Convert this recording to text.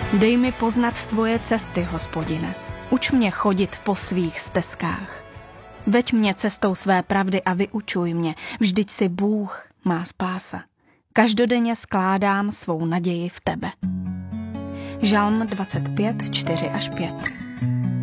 Dej mi poznat svoje cesty, Hospodine. Uč mě chodit po svých stezkách. Veď mě cestou své pravdy a vyučuj mě. Vždyť si Bůh, má spása. Každodenně skládám svou naději v tebe. Žalm 25, 4 až 5.